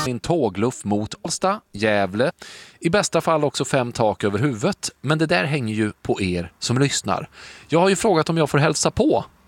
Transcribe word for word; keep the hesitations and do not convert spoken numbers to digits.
min tågluff mot Ålsta, Gävle. I bästa fall också fem tak över huvudet. Men det där hänger ju på er som lyssnar. Jag har ju frågat om jag får hälsa på.